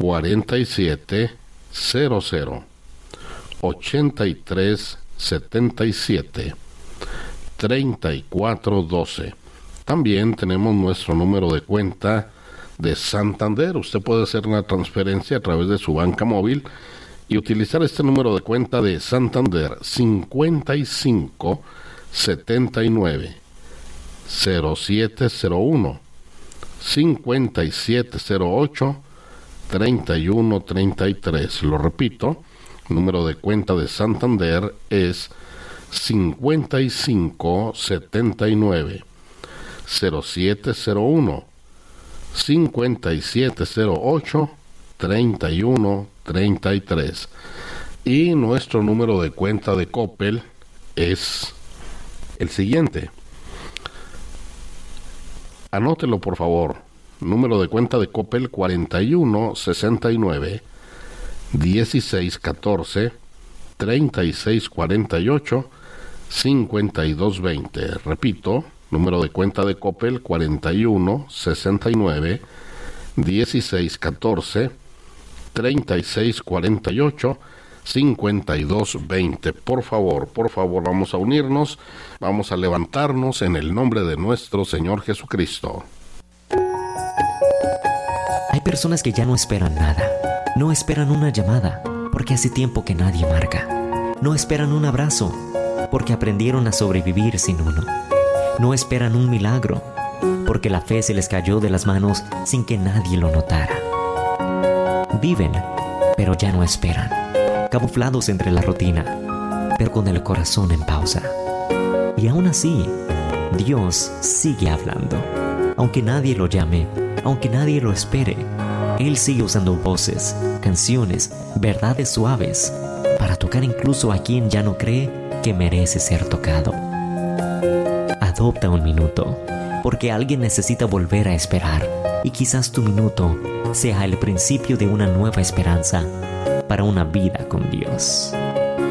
4700 8377 3412. También tenemos nuestro número de cuenta de Santander. Usted puede hacer una transferencia a través de su banca móvil y utilizar este número de cuenta de Santander: 55 79 0701 5708 3133. Lo repito, el número de cuenta de Santander es 55 79 0701 5708 3133. Y nuestro número de cuenta de Coppel es el siguiente. Anótelo, por favor. Número de cuenta de Coppel: 41 69 16 14 36 48 52 20. Repito, número de cuenta de Coppel: 41 69 16 14 36 48 52 20. Por favor, vamos a unirnos, vamos a levantarnos en el nombre de nuestro Señor Jesucristo. Hay personas que ya no esperan nada. No esperan una llamada, porque hace tiempo que nadie marca. No esperan un abrazo, porque aprendieron a sobrevivir sin uno. No esperan un milagro, porque la fe se les cayó de las manos sin que nadie lo notara. Viven, pero ya no esperan, camuflados entre la rutina, pero con el corazón en pausa. Y aún así, Dios sigue hablando. Aunque nadie lo llame, aunque nadie lo espere, Él sigue usando voces, canciones, verdades suaves para tocar incluso a quien ya no cree que merece ser tocado. Adopta un minuto, porque alguien necesita volver a esperar, y quizás tu minuto sea el principio de una nueva esperanza para una vida con Dios.